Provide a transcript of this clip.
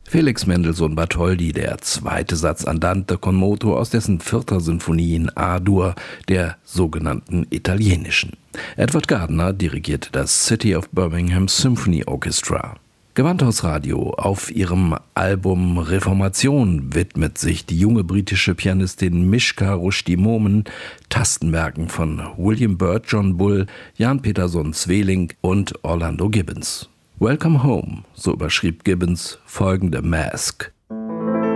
Felix Mendelssohn Bartholdy, der zweite Satz Andante con moto aus dessen 4. Sinfonie in A-Dur, der sogenannten italienischen. Edward Gardner dirigierte das City of Birmingham Symphony Orchestra. Gewandhausradio. Auf ihrem Album Reformation widmet sich die junge britische Pianistin Mishka Rushdie Momen Tastenwerken von William Byrd, John Bull, Jan Peterson Sweelinck und Orlando Gibbons. Welcome Home, so überschrieb Gibbons folgende Masque.